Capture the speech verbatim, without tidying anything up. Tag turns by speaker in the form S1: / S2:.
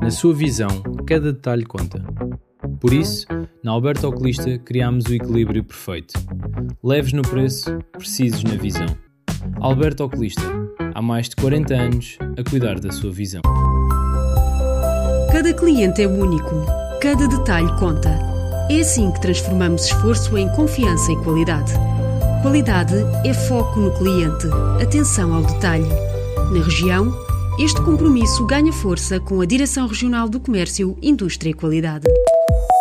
S1: Na sua visão, cada detalhe conta. Por isso, na Alberto Oculista criámos o equilíbrio perfeito. Leves no preço, precisos na visão. Alberto Oculista, há mais de quarenta anos a cuidar da sua visão.
S2: Cada cliente é único, cada detalhe conta. É assim que transformamos esforço em confiança e qualidade. Qualidade é foco no cliente, atenção ao detalhe. Na região, este compromisso ganha força com a Direção Regional do Comércio, Indústria e Qualidade.